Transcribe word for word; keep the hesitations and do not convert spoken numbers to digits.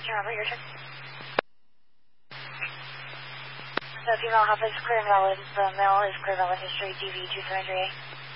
Robert, your turn. The female hop is clear and valid. The male is clear valid history D V two seven three eight.